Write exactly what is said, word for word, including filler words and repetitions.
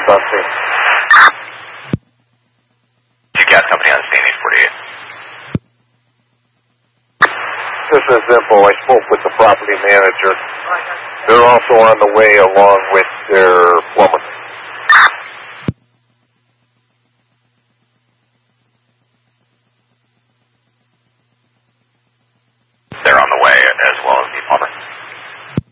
Police on scene. Two gas company on scene, eight forty-eight. This is info. I spoke with the property manager. They're also on the way along with their plumber.